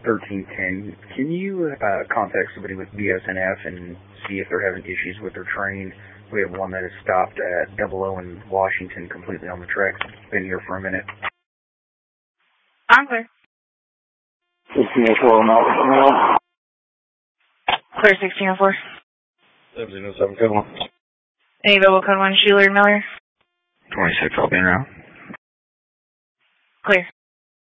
1310. Can you contact somebody with BSNF and see if they're having issues with their train? We have one that has stopped at Double O in Washington completely on the tracks. Been here for a minute. I'm clear. 1604. Clear 1604. 707, code 1. Any double code 1, Schuler and Miller? 26, I'll be around. Clear.